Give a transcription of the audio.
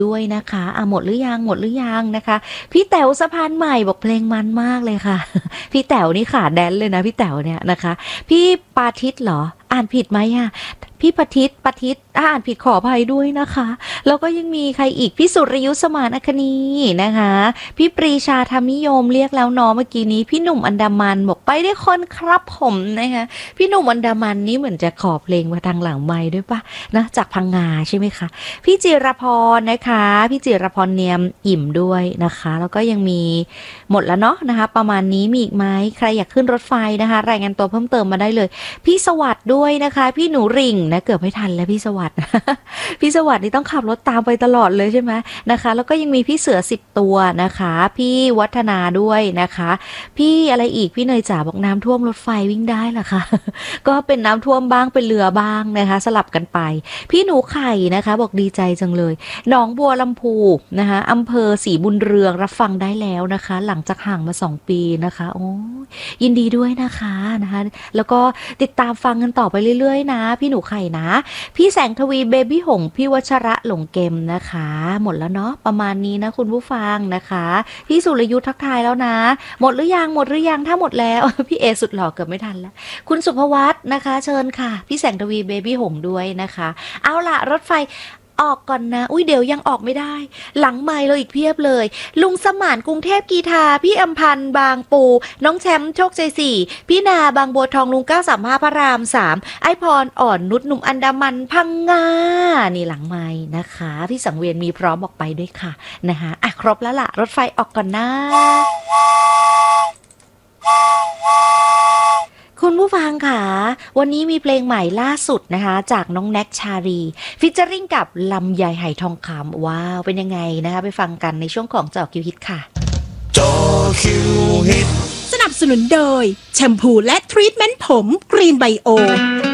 ด้วยนะคะหมดหรือยังหมดหรือยังนะคะพี่แต๋วสะพานใหม่บอกเพลงมันมากเลยค่ะพี่แต๋วนี่ขาแดนเลยนะพี่แต๋วเนี่ยนะคะพี่ปาทิตเหรออ่านผิดไหมอะพี่ปาทิตอ่านผิดขออภัยด้วยนะคะแล้วก็ยังมีใครอีกพี่สุรยุทธสมานอัคนีนะคะพี่ปรีชาธรรมนิยมเรียกแล้วเนาะเมื่อกี้นี้พี่หนุ่มอันดามันบอกไปได้คนครับผมนะคะพี่หนุ่มอันดามันนี่เหมือนจะขอเพลงมาทางหลังไมค์ด้วยปะนะจากพังงาใช่ไหมคะ พี่จิรพรนะคะพี่จิรพรเนียมอิ่มด้วยนะคะแล้วก็ยังมีหมดแล้วเนาะนะคะประมาณนี้มีอีกไหมใครอยากขึ้นรถไฟนะคะรายงานตัวเพิ่มเติมมาได้เลยพี่สวัสด์ด้วยนะคะพี่หนูริ่งนะเกือบไม่ทันแล้วพี่สวัสด์ พี่สวัสด์นี่ต้องขับรถตามไปตลอดเลยใช่ไหมนะคะแล้วก็ยังมีพี่เสือ10ตัวนะคะพี่วัฒนาด้วยนะคะพี่อะไรอีกพี่เนยจ๋าบอกน้ำท่วมรถไฟวิ่งได้เหรอคะ ก็เป็นน้ำท่วมบ้างเป็นเรือบ้างนะคะสลับกันไปพี่หนูไข่นะคะบอกดีใจจังเลยหนองบัวลำพูนะคะอำเภอศรีบุญเรืองรับฟังได้แล้วนะคะหลังจากห่างมา2 ปีนะคะโอ้ยินดีด้วยนะคะแล้วก็ติดตามฟังกันต่อไปเรื่อยๆนะพี่หนูไข่นะพี่แสงทวีเบบี้หงพี่วัชระหลงเกมนะคะหมดแล้วเนาะประมาณนี้นะคุณผู้ฟังนะคะพี่สุรยุทธทักทายแล้วนะหมดหรือยังหมดหรือยังถ้าหมดแล้ว พี่เอสุดหล่อเกือบไม่ทันแล้วคุณสุภวัฒน์นะคะเชิญค่ะพี่แสงทวีเบบี้หงด้วยนะคะเอาล่ะรถไฟออกก่อนนะอุ้ยเดี๋ยวยังออกไม่ได้หลังไมค์เราอีกเพียบเลยลุงสมานกรุงเทพกีทาพี่อำพันธ์บางปูน้องแชมป์โชคใจ4พี่นาบางบัวทองลุง935พระราม3ไอพรอ่อนนุชหนุ่มอันดามันพังงานี่หลังไมค์นะคะพี่สังเวียนมีพร้อมออกไปด้วยค่ะนะคะครบแล้วล่ะรถไฟออกก่อนนะคุณผู้ฟังค่ะวันนี้มีเพลงใหม่ล่าสุดนะคะจากน้องแน็กชาลีฟิชเจอริ่งกับลำไยไหทองคำว้าวเป็นยังไงนะคะไปฟังกันในช่วงของเจาะคิวฮิตค่ะเจาะคิวฮิตสนับสนุนโดยแชมพูและทรีทเมนต์ผมกรีนไบโอ